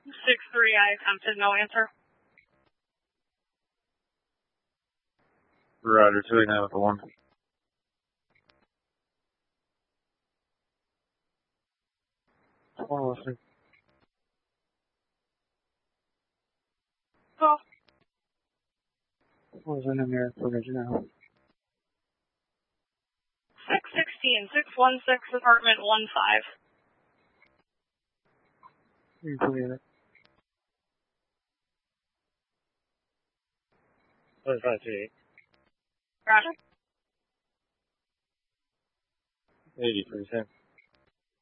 6-3, I attempted, no answer. Roger, 289 with the 1. One listening. Oh. What was in there information now? 616, 616, apartment 15. You can clear it. 558. Roger. 83 cents.